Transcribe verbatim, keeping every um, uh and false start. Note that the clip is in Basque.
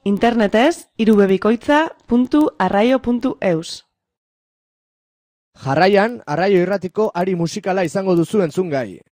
Internetez, irubebikoitza puntu arraio puntu eus. Jarraian, Arraio Irratiko ari musikala izango duzu entzungai.